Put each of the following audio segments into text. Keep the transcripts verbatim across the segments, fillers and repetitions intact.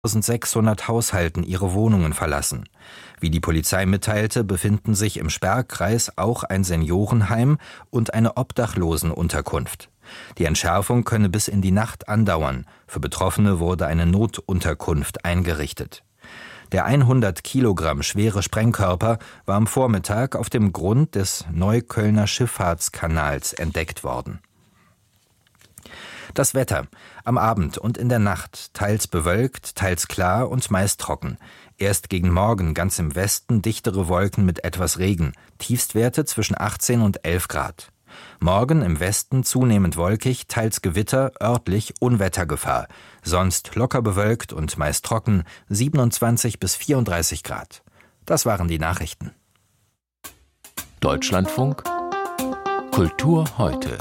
eintausendsechshundert Haushalten ihre Wohnungen verlassen. Wie die Polizei mitteilte, befinden sich im Sperrkreis auch ein Seniorenheim und eine Obdachlosenunterkunft. Die Entschärfung könne bis in die Nacht andauern. Für Betroffene wurde eine Notunterkunft eingerichtet. Der hundert Kilogramm schwere Sprengkörper war am Vormittag auf dem Grund des Neuköllner Schifffahrtskanals entdeckt worden. Das Wetter. Am Abend und in der Nacht teils bewölkt, teils klar und meist trocken. Erst gegen Morgen ganz im Westen dichtere Wolken mit etwas Regen. Tiefstwerte zwischen achtzehn und elf Grad. Morgen im Westen zunehmend wolkig, teils Gewitter, örtlich Unwettergefahr. Sonst locker bewölkt und meist trocken, siebenundzwanzig bis vierunddreißig Grad. Das waren die Nachrichten. Deutschlandfunk Kultur heute.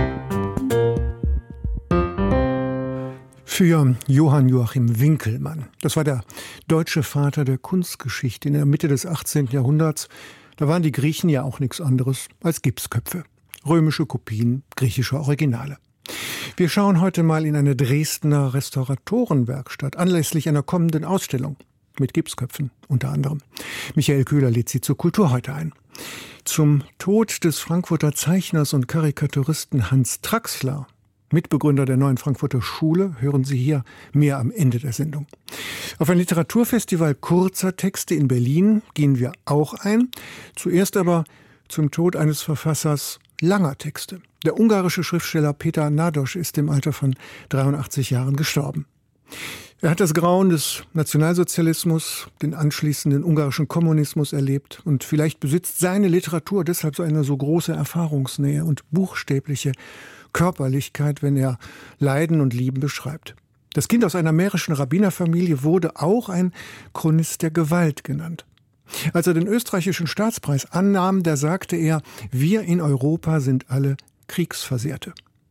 Für Johann Joachim Winckelmann. Das war der deutsche Vater der Kunstgeschichte in der Mitte des achtzehnten Jahrhunderts. Da waren die Griechen ja auch nichts anderes als Gipsköpfe. Römische Kopien griechischer Originale. Wir schauen heute mal in eine Dresdner Restauratorenwerkstatt anlässlich einer kommenden Ausstellung mit Gipsköpfen unter anderem. Michael Köhler lädt Sie zur Kultur heute ein. Zum Tod des Frankfurter Zeichners und Karikaturisten Hans Traxler, Mitbegründer der Neuen Frankfurter Schule, hören Sie hier mehr am Ende der Sendung. Auf ein Literaturfestival kurzer Texte in Berlin gehen wir auch ein. Zuerst aber zum Tod eines Verfassers langer Texte. Der ungarische Schriftsteller Péter Nádas ist im Alter von dreiundachtzig Jahren gestorben. Er hat das Grauen des Nationalsozialismus, den anschließenden ungarischen Kommunismus erlebt und vielleicht besitzt seine Literatur deshalb so eine so große Erfahrungsnähe und buchstäbliche Körperlichkeit, wenn er Leiden und Lieben beschreibt. Das Kind aus einer mährischen Rabbinerfamilie wurde auch ein Chronist der Gewalt genannt. Als er den österreichischen Staatspreis annahm, da sagte er, wir in Europa sind alle Kriegsversehrte.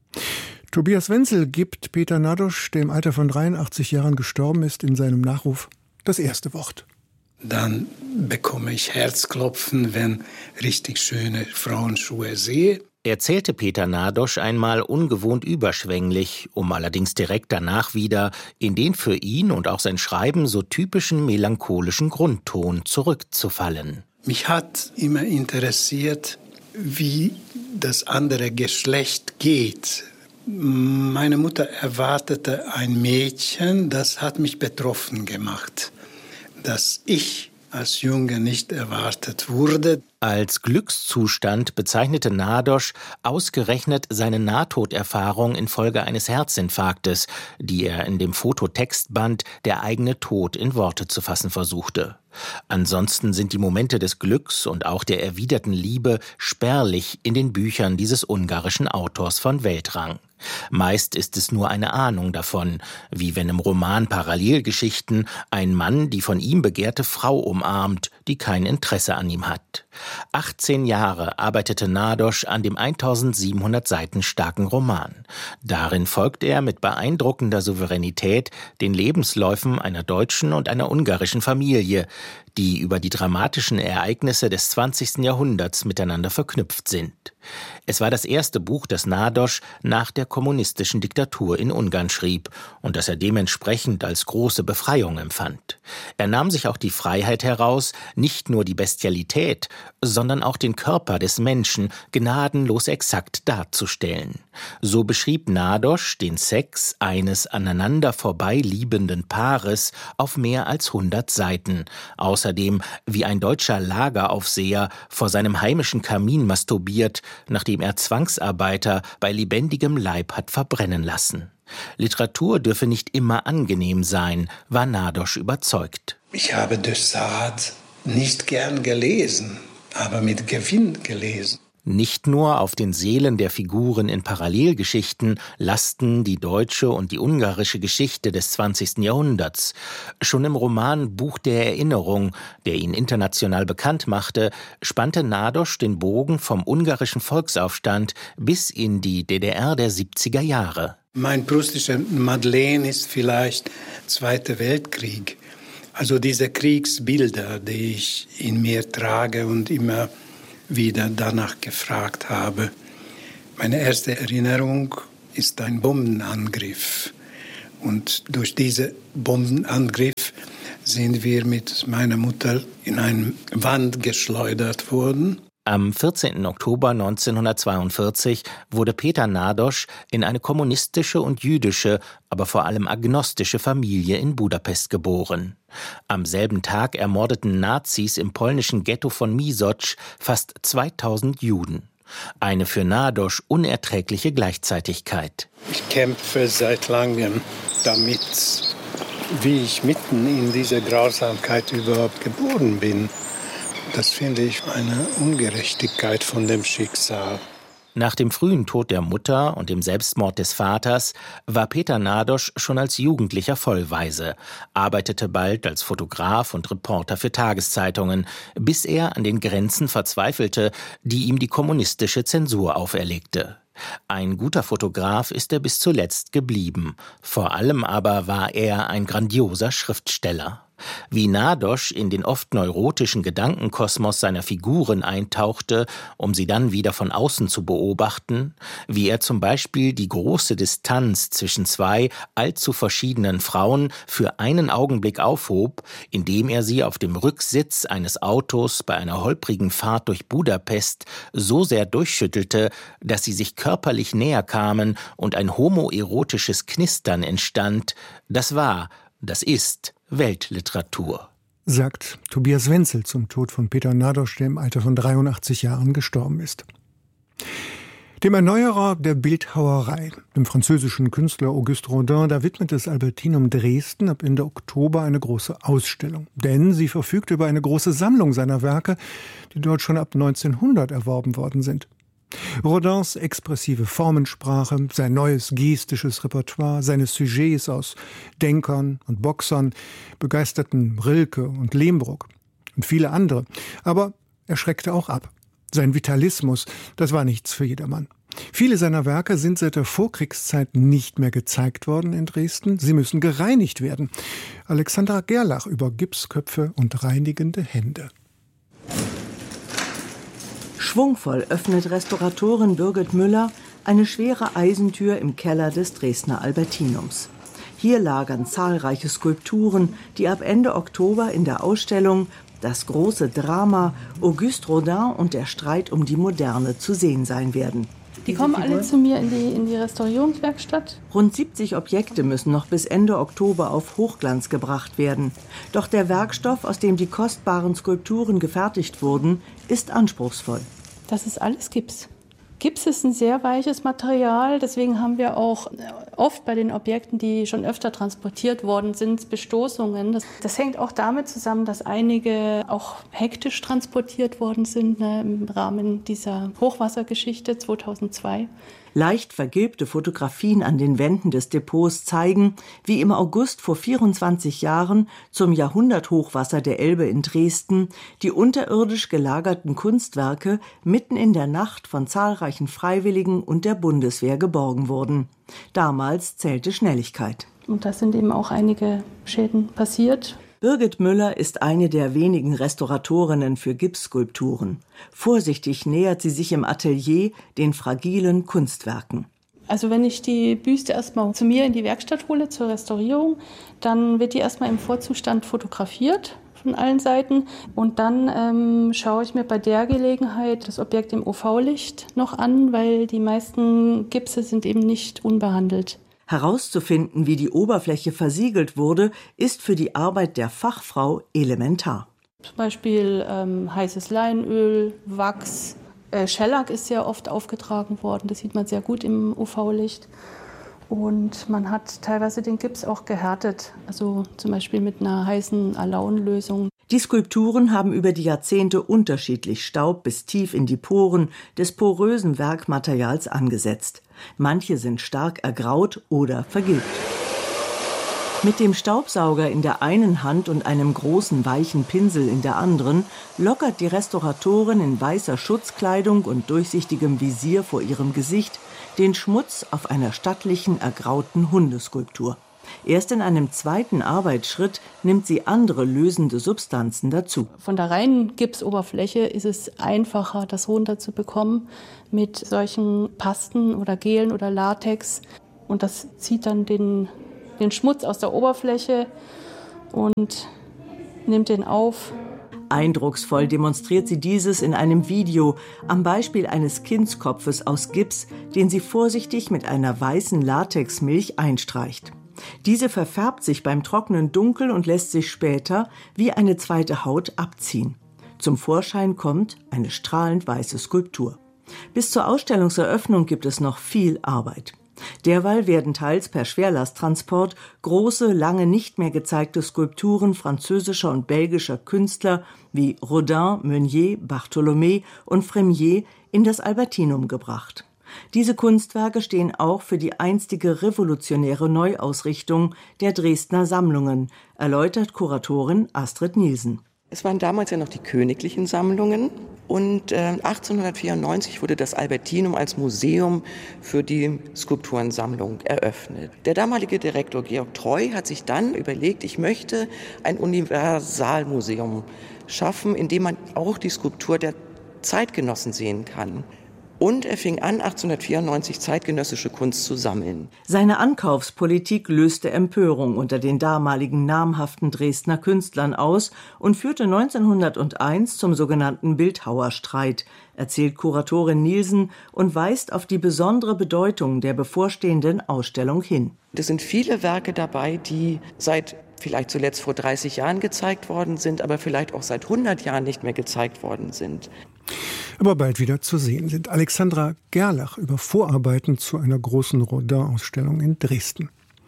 Tobias Wenzel gibt Péter Nádas, der im Alter von dreiundachtzig Jahren gestorben ist, in seinem Nachruf das erste Wort. Dann bekomme ich Herzklopfen, wenn richtig schöne Frauenschuhe sehe. Erzählte Péter Nádas einmal ungewohnt überschwänglich, um allerdings direkt danach wieder in den für ihn und auch sein Schreiben so typischen melancholischen Grundton zurückzufallen. Mich hat immer interessiert, wie das andere Geschlecht geht. Meine Mutter erwartete ein Mädchen, das hat mich betroffen gemacht, dass ich als Junge nicht erwartet wurde. Als Glückszustand bezeichnete Nádas ausgerechnet seine Nahtoderfahrung infolge eines Herzinfarktes, die er in dem Fototextband Der eigene Tod in Worte zu fassen versuchte. Ansonsten sind die Momente des Glücks und auch der erwiderten Liebe spärlich in den Büchern dieses ungarischen Autors von Weltrang. Meist ist es nur eine Ahnung davon, wie wenn im Roman Parallelgeschichten ein Mann die von ihm begehrte Frau umarmt, die kein Interesse an ihm hat. achtzehn Jahre arbeitete Nádas an dem eintausendsiebenhundert Seiten starken Roman. Darin folgt er mit beeindruckender Souveränität den Lebensläufen einer deutschen und einer ungarischen Familie, die über die dramatischen Ereignisse des zwanzigsten Jahrhunderts miteinander verknüpft sind. Es war das erste Buch, das Nádas nach der kommunistischen Diktatur in Ungarn schrieb und das er dementsprechend als große Befreiung empfand. Er nahm sich auch die Freiheit heraus, nicht nur die Bestialität, sondern auch den Körper des Menschen gnadenlos exakt darzustellen. So beschrieb Nádas den Sex eines aneinander vorbei liebenden Paares auf mehr als hundert Seiten. Außerdem, wie ein deutscher Lageraufseher vor seinem heimischen Kamin masturbiert, nachdem er Zwangsarbeiter bei lebendigem Leib hat verbrennen lassen. Literatur dürfe nicht immer angenehm sein, war Nádas überzeugt. Ich habe de Sade nicht gern gelesen, aber mit Gewinn gelesen. Nicht nur auf den Seelen der Figuren in Parallelgeschichten lasten die deutsche und die ungarische Geschichte des zwanzigsten Jahrhunderts. Schon im Roman Buch der Erinnerung, der ihn international bekannt machte, spannte Nádas den Bogen vom ungarischen Volksaufstand bis in die D D R der siebziger Jahre. Mein prustischer Madeleine ist vielleicht Zweiter Weltkrieg. Also diese Kriegsbilder, die ich in mir trage und immer wieder danach gefragt habe. Meine erste Erinnerung ist ein Bombenangriff. Und durch diesen Bombenangriff sind wir mit meiner Mutter in eine Wand geschleudert worden. Am vierzehnten Oktober neunzehnhundertzweiundvierzig wurde Peter Nádas in eine kommunistische und jüdische, aber vor allem agnostische Familie in Budapest geboren. Am selben Tag ermordeten Nazis im polnischen Ghetto von Misocz fast zweitausend Juden. Eine für Nádas unerträgliche Gleichzeitigkeit. Ich kämpfe seit langem damit, wie ich mitten in dieser Grausamkeit überhaupt geboren bin. Das finde ich eine Ungerechtigkeit von dem Schicksal. Nach dem frühen Tod der Mutter und dem Selbstmord des Vaters war Peter Nádas schon als Jugendlicher vollweise, arbeitete bald als Fotograf und Reporter für Tageszeitungen, bis er an den Grenzen verzweifelte, die ihm die kommunistische Zensur auferlegte. Ein guter Fotograf ist er bis zuletzt geblieben. Vor allem aber war er ein grandioser Schriftsteller. Wie Nádas in den oft neurotischen Gedankenkosmos seiner Figuren eintauchte, um sie dann wieder von außen zu beobachten, wie er zum Beispiel die große Distanz zwischen zwei allzu verschiedenen Frauen für einen Augenblick aufhob, indem er sie auf dem Rücksitz eines Autos bei einer holprigen Fahrt durch Budapest so sehr durchschüttelte, dass sie sich körperlich näher kamen und ein homoerotisches Knistern entstand, das war, das ist Weltliteratur. Sagt Tobias Wenzel zum Tod von Peter Nádas, der im Alter von dreiundachtzig Jahren gestorben ist. Dem Erneuerer der Bildhauerei, dem französischen Künstler Auguste Rodin, da widmet das Albertinum Dresden ab Ende Oktober eine große Ausstellung. Denn sie verfügt über eine große Sammlung seiner Werke, die dort schon ab neunzehnhundert erworben worden sind. Rodins expressive Formensprache, sein neues gestisches Repertoire, seine Sujets aus Denkern und Boxern begeisterten Rilke und Lehmbruck und viele andere. Aber er schreckte auch ab. Sein Vitalismus, das war nichts für jedermann. Viele seiner Werke sind seit der Vorkriegszeit nicht mehr gezeigt worden in Dresden. Sie müssen gereinigt werden. Alexandra Gerlach über Gipsköpfe und reinigende Hände. Schwungvoll öffnet Restauratorin Birgit Müller eine schwere Eisentür im Keller des Dresdner Albertinums. Hier lagern zahlreiche Skulpturen, die ab Ende Oktober in der Ausstellung Das große Drama Auguste Rodin und der Streit um die Moderne zu sehen sein werden. Die kommen alle zu mir in die, in die Restaurierungswerkstatt. Rund siebzig Objekte müssen noch bis Ende Oktober auf Hochglanz gebracht werden. Doch der Werkstoff, aus dem die kostbaren Skulpturen gefertigt wurden, ist anspruchsvoll. Das ist alles Gips. Gips ist ein sehr weiches Material, deswegen haben wir auch oft bei den Objekten, die schon öfter transportiert worden sind, Bestoßungen. Das, das hängt auch damit zusammen, dass einige auch hektisch transportiert worden sind, ne, im Rahmen dieser Hochwassergeschichte zweitausendzwei. Leicht vergilbte Fotografien an den Wänden des Depots zeigen, wie im August vor vierundzwanzig Jahren zum Jahrhunderthochwasser der Elbe in Dresden die unterirdisch gelagerten Kunstwerke mitten in der Nacht von zahlreichen Freiwilligen und der Bundeswehr geborgen wurden. Damals zählte Schnelligkeit. Und da sind eben auch einige Schäden passiert. Birgit Müller ist eine der wenigen Restauratorinnen für Gipsskulpturen. Vorsichtig nähert sie sich im Atelier den fragilen Kunstwerken. Also wenn ich die Büste erstmal zu mir in die Werkstatt hole zur Restaurierung, dann wird die erstmal im Vorzustand fotografiert von allen Seiten. Und dann ähm, schaue ich mir bei der Gelegenheit das Objekt im U V-Licht noch an, weil die meisten Gipse sind eben nicht unbehandelt. Herauszufinden, wie die Oberfläche versiegelt wurde, ist für die Arbeit der Fachfrau elementar. Zum Beispiel ähm, heißes Leinöl, Wachs, äh, Schellack ist sehr oft aufgetragen worden. Das sieht man sehr gut im U V-Licht. Und man hat teilweise den Gips auch gehärtet, also zum Beispiel mit einer heißen Alaunlösung. Die Skulpturen haben über die Jahrzehnte unterschiedlich Staub bis tief in die Poren des porösen Werkmaterials angesetzt. Manche sind stark ergraut oder vergilbt. Mit dem Staubsauger in der einen Hand und einem großen weichen Pinsel in der anderen lockert die Restauratorin in weißer Schutzkleidung und durchsichtigem Visier vor ihrem Gesicht den Schmutz auf einer stattlichen, ergrauten Hundeskulptur. Erst in einem zweiten Arbeitsschritt nimmt sie andere lösende Substanzen dazu. Von der reinen Gipsoberfläche ist es einfacher, das runterzubekommen mit solchen Pasten oder Gelen oder Latex. Und das zieht dann den den Schmutz aus der Oberfläche und nimmt den auf. Eindrucksvoll demonstriert sie dieses in einem Video am Beispiel eines Kindskopfes aus Gips, den sie vorsichtig mit einer weißen Latexmilch einstreicht. Diese verfärbt sich beim Trocknen dunkel und lässt sich später wie eine zweite Haut abziehen. Zum Vorschein kommt eine strahlend weiße Skulptur. Bis zur Ausstellungseröffnung gibt es noch viel Arbeit. Derweil werden teils per Schwerlasttransport große, lange nicht mehr gezeigte Skulpturen französischer und belgischer Künstler wie Rodin, Meunier, Bartholomä und Fremier in das Albertinum gebracht. Diese Kunstwerke stehen auch für die einstige revolutionäre Neuausrichtung der Dresdner Sammlungen, erläutert Kuratorin Astrid Nielsen. Es waren damals ja noch die königlichen Sammlungen und äh, achtzehnhundertvierundneunzig wurde das Albertinum als Museum für die Skulpturensammlung eröffnet. Der damalige Direktor Georg Treu hat sich dann überlegt, ich möchte ein Universalmuseum schaffen, in dem man auch die Skulptur der Zeitgenossen sehen kann. Und er fing an, achtzehnhundertvierundneunzig zeitgenössische Kunst zu sammeln. Seine Ankaufspolitik löste Empörung unter den damaligen namhaften Dresdner Künstlern aus und führte neunzehnhunderteins zum sogenannten Bildhauerstreit, erzählt Kuratorin Nielsen und weist auf die besondere Bedeutung der bevorstehenden Ausstellung hin. Es sind viele Werke dabei, die seit vielleicht zuletzt vor dreißig Jahren gezeigt worden sind, aber vielleicht auch seit hundert Jahren nicht mehr gezeigt worden sind. Aber bald wieder zu sehen sind. Alexandra Gerlach über Vorarbeiten zu einer großen Rodin-Ausstellung in Dresden.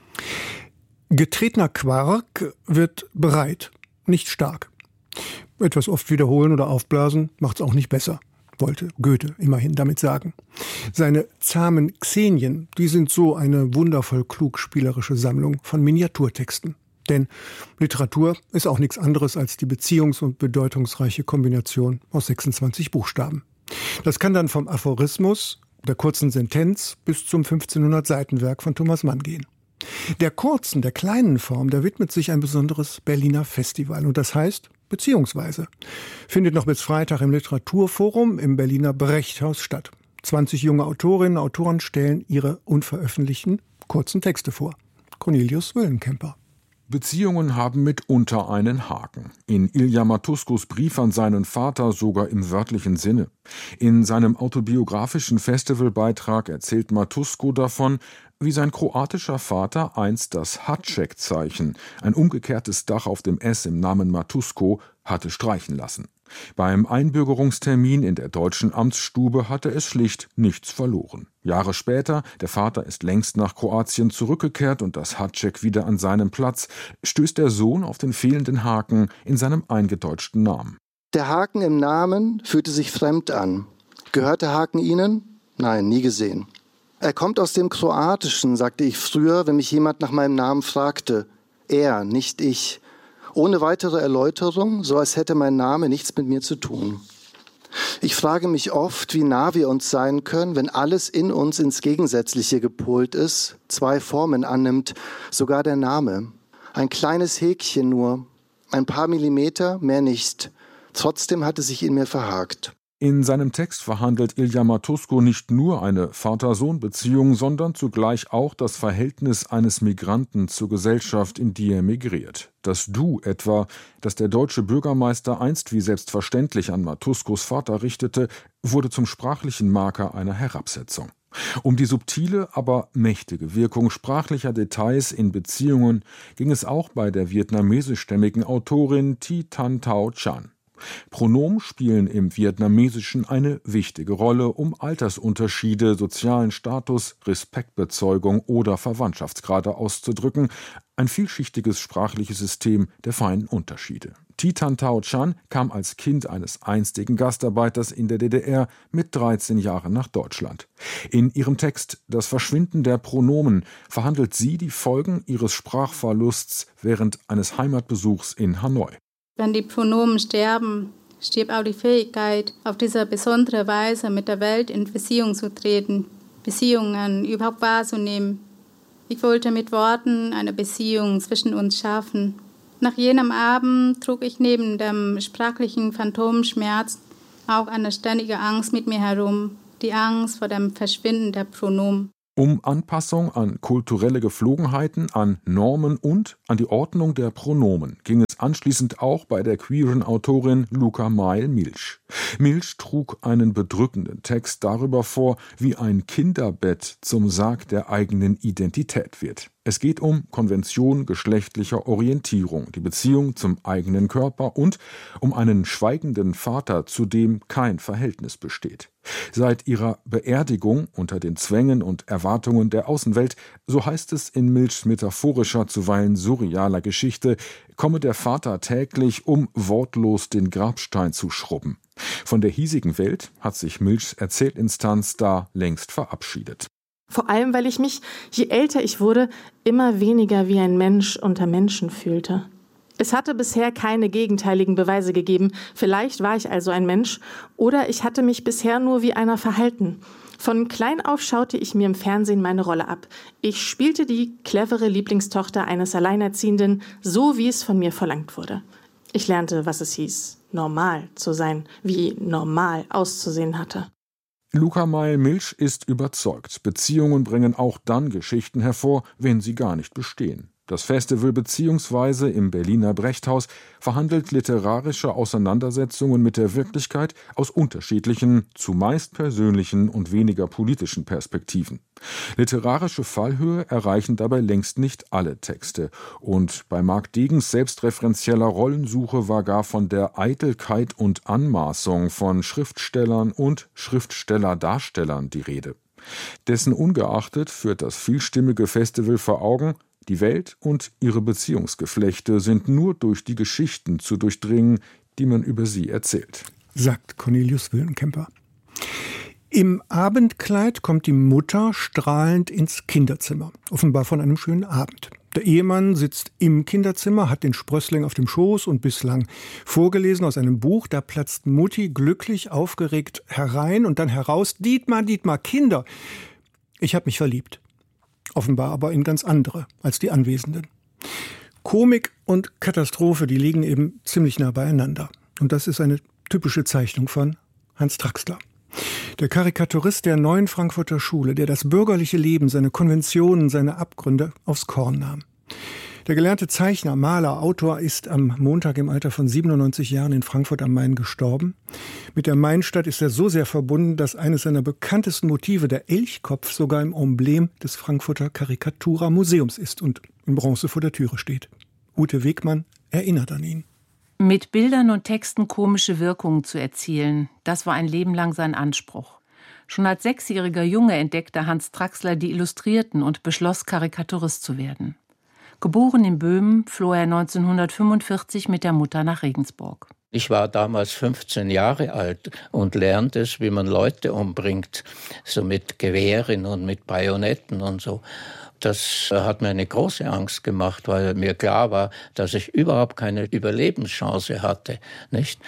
Getretener Quark wird bereit, nicht stark. Etwas oft wiederholen oder aufblasen macht's auch nicht besser, wollte Goethe immerhin damit sagen. Seine zahmen Xenien, die sind so eine wundervoll klug spielerische Sammlung von Miniaturtexten. Denn Literatur ist auch nichts anderes als die beziehungs- und bedeutungsreiche Kombination aus sechsundzwanzig Buchstaben. Das kann dann vom Aphorismus, der kurzen Sentenz, bis zum fünfzehnhundert-Seiten-Werk von Thomas Mann gehen. Der kurzen, der kleinen Form, da widmet sich ein besonderes Berliner Festival. Und das heißt, beziehungsweise, findet noch bis Freitag im Literaturforum im Berliner Brechthaus statt. zwanzig junge Autorinnen und Autoren stellen ihre unveröffentlichten kurzen Texte vor. Cornelius Wöllenkemper. Beziehungen haben mitunter einen Haken. In Ilja Matuskos Brief an seinen Vater sogar im wörtlichen Sinne. In seinem autobiografischen Festivalbeitrag erzählt Matusko davon, wie sein kroatischer Vater einst das Haček-Zeichen, ein umgekehrtes Dach auf dem S im Namen Matusko, hatte streichen lassen. Beim Einbürgerungstermin in der deutschen Amtsstube hatte es schlicht nichts verloren. Jahre später, der Vater ist längst nach Kroatien zurückgekehrt und das Haček wieder an seinem Platz, stößt der Sohn auf den fehlenden Haken in seinem eingedeutschten Namen. Der Haken im Namen fühlte sich fremd an. Gehört der Haken Ihnen? Nein, nie gesehen. Er kommt aus dem Kroatischen, sagte ich früher, wenn mich jemand nach meinem Namen fragte. Er, nicht ich. Ohne weitere Erläuterung, so als hätte mein Name nichts mit mir zu tun. Ich frage mich oft, wie nah wir uns sein können, wenn alles in uns ins Gegensätzliche gepolt ist, zwei Formen annimmt, sogar der Name. Ein kleines Häkchen nur, ein paar Millimeter, mehr nicht. Trotzdem hat es sich in mir verhakt. In seinem Text verhandelt Ilja Matusko nicht nur eine Vater-Sohn-Beziehung, sondern zugleich auch das Verhältnis eines Migranten zur Gesellschaft, in die er migriert. Das Du etwa, das der deutsche Bürgermeister einst wie selbstverständlich an Matuskos Vater richtete, wurde zum sprachlichen Marker einer Herabsetzung. Um die subtile, aber mächtige Wirkung sprachlicher Details in Beziehungen ging es auch bei der vietnamesischstämmigen Autorin Thi Thanh Thao Chan. Pronomen spielen im Vietnamesischen eine wichtige Rolle, um Altersunterschiede, sozialen Status, Respektbezeugung oder Verwandtschaftsgrade auszudrücken, ein vielschichtiges sprachliches System der feinen Unterschiede. Thi Thanh Thao Chan kam als Kind eines einstigen Gastarbeiters in der D D R mit dreizehn Jahren nach Deutschland. In ihrem Text »Das Verschwinden der Pronomen« verhandelt sie die Folgen ihres Sprachverlusts während eines Heimatbesuchs in Hanoi. Wenn die Pronomen sterben, stirbt auch die Fähigkeit, auf diese besondere Weise mit der Welt in Beziehung zu treten, Beziehungen überhaupt wahrzunehmen. Ich wollte mit Worten eine Beziehung zwischen uns schaffen. Nach jenem Abend trug ich neben dem sprachlichen Phantomschmerz auch eine ständige Angst mit mir herum, die Angst vor dem Verschwinden der Pronomen. Um Anpassung an kulturelle Geflogenheiten, an Normen und an die Ordnung der Pronomen ging es anschließend auch bei der queeren Autorin Luca Mael-Milch. Milch trug einen bedrückenden Text darüber vor, wie ein Kinderbett zum Sarg der eigenen Identität wird. Es geht um Konvention geschlechtlicher Orientierung, die Beziehung zum eigenen Körper und um einen schweigenden Vater, zu dem kein Verhältnis besteht. Seit ihrer Beerdigung unter den Zwängen und Erwartungen der Außenwelt, so heißt es in Milchs metaphorischer, zuweilen surrealer Geschichte, komme der Vater täglich, um wortlos den Grabstein zu schrubben. Von der hiesigen Welt hat sich Milchs Erzählinstanz da längst verabschiedet. Vor allem, weil ich mich, je älter ich wurde, immer weniger wie ein Mensch unter Menschen fühlte. Es hatte bisher keine gegenteiligen Beweise gegeben. Vielleicht war ich also ein Mensch oder ich hatte mich bisher nur wie einer verhalten. Von klein auf schaute ich mir im Fernsehen meine Rolle ab. Ich spielte die clevere Lieblingstochter eines Alleinerziehenden, so wie es von mir verlangt wurde. Ich lernte, was es hieß, normal zu sein, wie normal auszusehen hatte. Luca Mael-Milch ist überzeugt, Beziehungen bringen auch dann Geschichten hervor, wenn sie gar nicht bestehen. Das Festival bzw. im Berliner Brechthaus verhandelt literarische Auseinandersetzungen mit der Wirklichkeit aus unterschiedlichen, zumeist persönlichen und weniger politischen Perspektiven. Literarische Fallhöhe erreichen dabei längst nicht alle Texte. Und bei Marc Degens selbstreferenzieller Rollensuche war gar von der Eitelkeit und Anmaßung von Schriftstellern und Schriftstellerdarstellern die Rede. Dessen ungeachtet führt das vielstimmige Festival vor Augen, die Welt und ihre Beziehungsgeflechte sind nur durch die Geschichten zu durchdringen, die man über sie erzählt, sagt Cornelius Wildenkemper. Im Abendkleid kommt die Mutter strahlend ins Kinderzimmer, offenbar von einem schönen Abend. Der Ehemann sitzt im Kinderzimmer, hat den Sprössling auf dem Schoß und bislang vorgelesen aus einem Buch. Da platzt Mutti glücklich aufgeregt herein und dann heraus: Dietmar, Dietmar, Kinder! Ich habe mich verliebt. Offenbar aber in ganz andere als die Anwesenden. Komik und Katastrophe, die liegen eben ziemlich nah beieinander. Und das ist eine typische Zeichnung von Hans Traxler. Der Karikaturist der Neuen Frankfurter Schule, der das bürgerliche Leben, seine Konventionen, seine Abgründe aufs Korn nahm. Der gelernte Zeichner, Maler, Autor ist am Montag im Alter von siebenundneunzig Jahren in Frankfurt am Main gestorben. Mit der Mainstadt ist er so sehr verbunden, dass eines seiner bekanntesten Motive, der Elchkopf, sogar im Emblem des Frankfurter Karikatura-Museums ist und in Bronze vor der Türe steht. Ute Wegmann erinnert an ihn. Mit Bildern und Texten komische Wirkungen zu erzielen, das war ein Leben lang sein Anspruch. Schon als sechsjähriger Junge entdeckte Hans Traxler die Illustrierten und beschloss, Karikaturist zu werden. Geboren in Böhmen, floh er neunzehnhundertfünfundvierzig mit der Mutter nach Regensburg. Ich war damals fünfzehn Jahre alt und lernte es, wie man Leute umbringt, so mit Gewehren und mit Bajonetten und so. Das hat mir eine große Angst gemacht, weil mir klar war, dass ich überhaupt keine Überlebenschance hatte, nicht?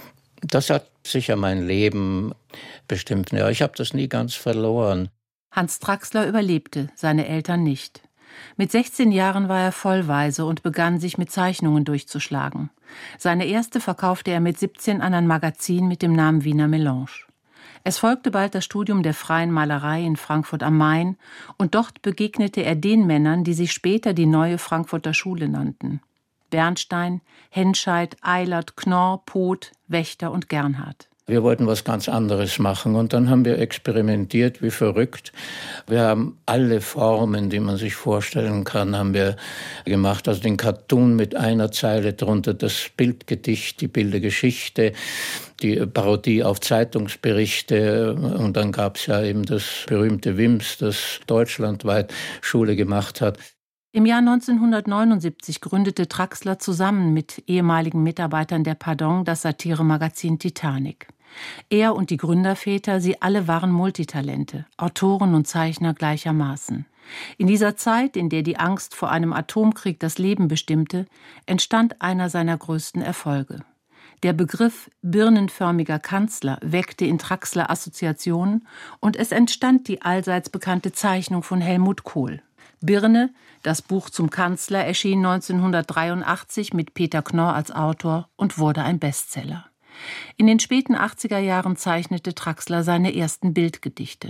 Das hat sicher mein Leben bestimmt. Ja, ich habe das nie ganz verloren. Hans Traxler überlebte, seine Eltern nicht. Mit sechzehn Jahren war er vollweise und begann, sich mit Zeichnungen durchzuschlagen. Seine erste verkaufte er mit siebzehn an ein Magazin mit dem Namen Wiener Melange. Es folgte bald das Studium der freien Malerei in Frankfurt am Main und dort begegnete er den Männern, die sich später die Neue Frankfurter Schule nannten. Bernstein, Henscheid, Eilert, Knorr, Poth, Wächter und Gernhardt. Wir wollten was ganz anderes machen und dann haben wir experimentiert wie verrückt. Wir haben alle Formen, die man sich vorstellen kann, haben wir gemacht. Also den Cartoon mit einer Zeile drunter, das Bildgedicht, die Bildergeschichte, die Parodie auf Zeitungsberichte und dann gab es ja eben das berühmte Wims, das deutschlandweit Schule gemacht hat. Im Jahr neunzehnhundertneunundsiebzig gründete Traxler zusammen mit ehemaligen Mitarbeitern der Pardon das Satiremagazin Titanic. Er und die Gründerväter, sie alle waren Multitalente, Autoren und Zeichner gleichermaßen. In dieser Zeit, in der die Angst vor einem Atomkrieg das Leben bestimmte, entstand einer seiner größten Erfolge. Der Begriff birnenförmiger Kanzler weckte in Traxler Assoziationen und es entstand die allseits bekannte Zeichnung von Helmut Kohl. Birne, das Buch zum Kanzler, erschien neunzehnhundertdreiundachtzig mit Peter Knorr als Autor und wurde ein Bestseller. In den späten achtziger Jahren zeichnete Traxler seine ersten Bildgedichte.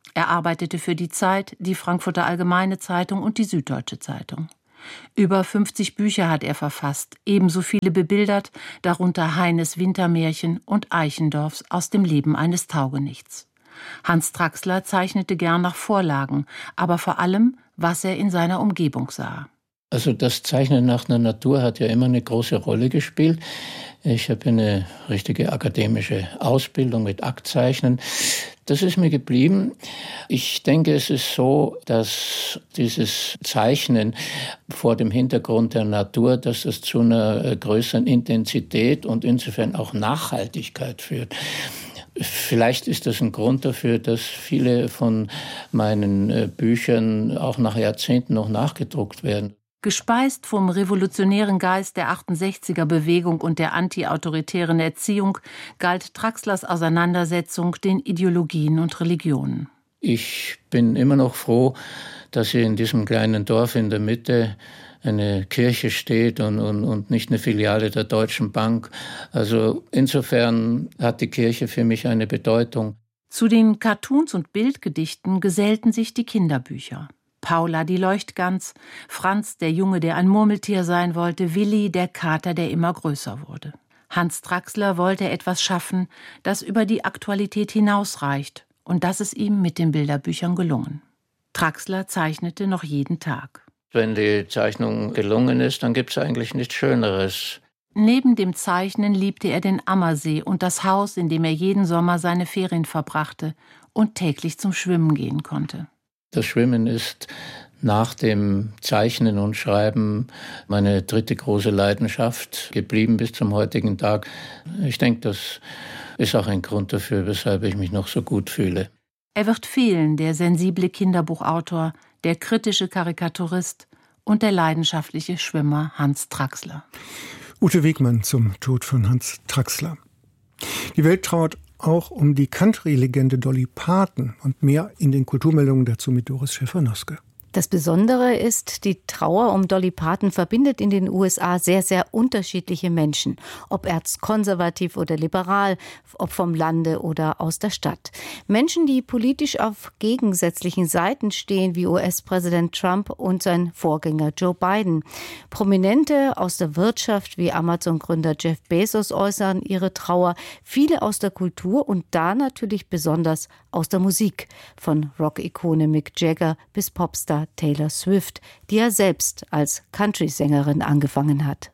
Er arbeitete für die Zeit, die Frankfurter Allgemeine Zeitung und die Süddeutsche Zeitung. Über fünfzig Bücher hat er verfasst, ebenso viele bebildert, darunter Heines Wintermärchen und Eichendorffs Aus dem Leben eines Taugenichts. Hans Traxler zeichnete gern nach Vorlagen, aber vor allem, was er in seiner Umgebung sah. Also das Zeichnen nach der Natur hat ja immer eine große Rolle gespielt. Ich habe eine richtige akademische Ausbildung mit Aktzeichnen. Das ist mir geblieben. Ich denke, es ist so, dass dieses Zeichnen vor dem Hintergrund der Natur, dass es zu einer größeren Intensität und insofern auch Nachhaltigkeit führt. Vielleicht ist das ein Grund dafür, dass viele von meinen Büchern auch nach Jahrzehnten noch nachgedruckt werden. Gespeist vom revolutionären Geist der achtundsechziger Bewegung und der antiautoritären Erziehung galt Traxlers Auseinandersetzung den Ideologien und Religionen. Ich bin immer noch froh, dass hier in diesem kleinen Dorf in der Mitte eine Kirche steht und, und, und nicht eine Filiale der Deutschen Bank. Also insofern hat die Kirche für mich eine Bedeutung. Zu den Cartoons und Bildgedichten gesellten sich die Kinderbücher. Paula die Leuchtgans, Franz der Junge, der ein Murmeltier sein wollte, Willi der Kater, der immer größer wurde. Hans Traxler wollte etwas schaffen, das über die Aktualität hinausreicht, und das ist ihm mit den Bilderbüchern gelungen. Traxler zeichnete noch jeden Tag. Wenn die Zeichnung gelungen ist, dann gibt es eigentlich nichts Schöneres. Neben dem Zeichnen liebte er den Ammersee und das Haus, in dem er jeden Sommer seine Ferien verbrachte und täglich zum Schwimmen gehen konnte. Das Schwimmen ist nach dem Zeichnen und Schreiben meine dritte große Leidenschaft geblieben bis zum heutigen Tag. Ich denke, das ist auch ein Grund dafür, weshalb ich mich noch so gut fühle. Er wird fehlen, der sensible Kinderbuchautor, der kritische Karikaturist und der leidenschaftliche Schwimmer Hans Traxler. Ute Wegmann zum Tod von Hans Traxler. Die Welt trauert auch um die Country-Legende Dolly Parton und mehr in den Kulturmeldungen dazu mit Doris Schäfer-Noske. Das Besondere ist, die Trauer um Dolly Parton verbindet in den U S A sehr, sehr unterschiedliche Menschen. Ob erzkonservativ oder liberal, ob vom Lande oder aus der Stadt. Menschen, die politisch auf gegensätzlichen Seiten stehen, wie U S-Präsident Trump und sein Vorgänger Joe Biden. Prominente aus der Wirtschaft wie Amazon-Gründer Jeff Bezos äußern ihre Trauer. Viele aus der Kultur und da natürlich besonders aus der Musik. Von Rock-Ikone Mick Jagger bis Popstar Taylor Swift, die er selbst als Country-Sängerin angefangen hat.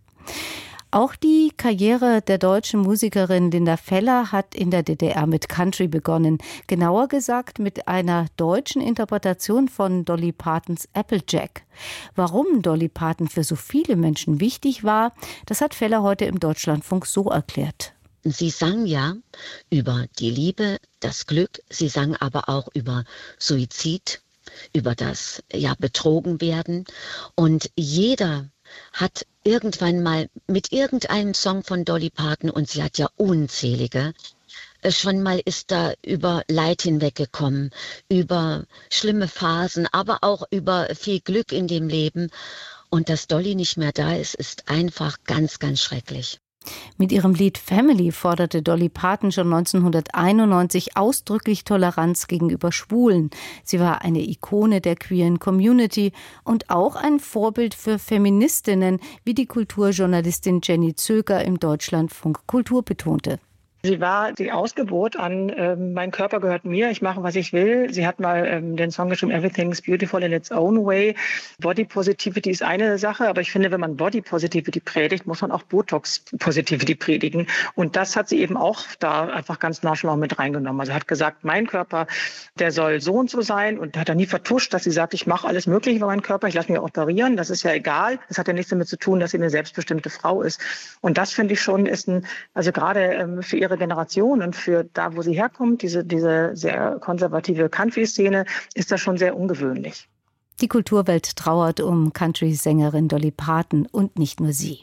Auch die Karriere der deutschen Musikerin Linda Feller hat in der D D R mit Country begonnen. Genauer gesagt mit einer deutschen Interpretation von Dolly Partons Applejack. Warum Dolly Parton für so viele Menschen wichtig war, das hat Feller heute im Deutschlandfunk so erklärt. Sie sang ja über die Liebe, das Glück, sie sang aber auch über Suizid, über das ja betrogen werden. Und jeder hat irgendwann mal mit irgendeinem Song von Dolly Parton, und sie hat ja unzählige, schon mal ist da über Leid hinweggekommen, über schlimme Phasen, aber auch über viel Glück in dem Leben. Und dass Dolly nicht mehr da ist, ist einfach ganz, ganz schrecklich. Mit ihrem Lied Family forderte Dolly Parton schon neunzehnhunderteinundneunzig ausdrücklich Toleranz gegenüber Schwulen. Sie war eine Ikone der queeren Community und auch ein Vorbild für Feministinnen, wie die Kulturjournalistin Jenny Zöger im Deutschlandfunk Kultur betonte. Sie war die Ausgeburt an ähm, Mein Körper gehört mir, ich mache, was ich will. Sie hat mal ähm, den Song geschrieben, Everything's Beautiful in its Own Way. Body Positivity ist eine Sache, aber ich finde, wenn man Body Positivity predigt, muss man auch Botox Positivity predigen. Und das hat sie eben auch da einfach ganz nonchalant mit reingenommen. Also hat gesagt, mein Körper, der soll so und so sein, und hat er nie vertuscht, dass sie sagt, ich mache alles Mögliche für meinen Körper, ich lasse mich operieren, das ist ja egal. Das hat ja nichts damit zu tun, dass sie eine selbstbestimmte Frau ist. Und das finde ich schon ist ein, also gerade ähm, für ihre Generation und für da, wo sie herkommt, diese, diese sehr konservative Country-Szene, ist das schon sehr ungewöhnlich. Die Kulturwelt trauert um Country-Sängerin Dolly Parton und nicht nur sie.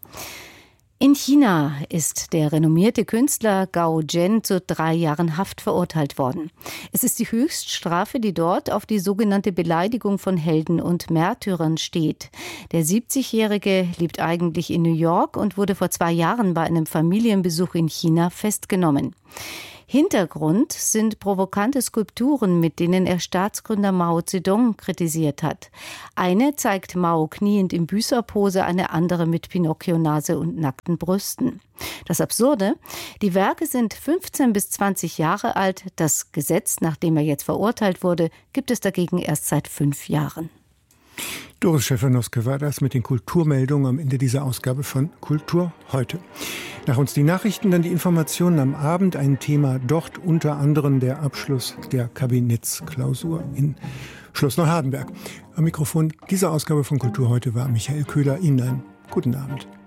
In China ist der renommierte Künstler Gao Zhen zu drei Jahren Haft verurteilt worden. Es ist die Höchststrafe, die dort auf die sogenannte Beleidigung von Helden und Märtyrern steht. Der siebzigjährige lebt eigentlich in New York und wurde vor zwei Jahren bei einem Familienbesuch in China festgenommen. Hintergrund sind provokante Skulpturen, mit denen er Staatsgründer Mao Zedong kritisiert hat. Eine zeigt Mao kniend in Büßerpose, eine andere mit Pinocchio-Nase und nackten Brüsten. Das Absurde: Die Werke sind fünfzehn bis zwanzig Jahre alt. Das Gesetz, nach dem er jetzt verurteilt wurde, gibt es dagegen erst seit fünf Jahren. Doris Schäfernoske war das mit den Kulturmeldungen am Ende dieser Ausgabe von Kultur heute. Nach uns die Nachrichten, dann die Informationen am Abend. Ein Thema dort unter anderem der Abschluss der Kabinettsklausur in Schloss Neuhardenberg. Am Mikrofon dieser Ausgabe von Kultur heute war Michael Köhler. Ihnen einen guten Abend.